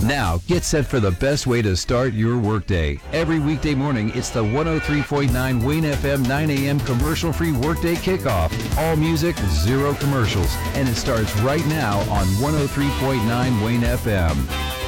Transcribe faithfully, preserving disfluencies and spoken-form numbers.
Now, get set for the best way to start your workday. Every weekday morning, it's the one oh three point nine Wayne F M nine a.m. commercial-free workday kickoff. All music, zero commercials, and it starts right now on one oh three point nine Wayne F M.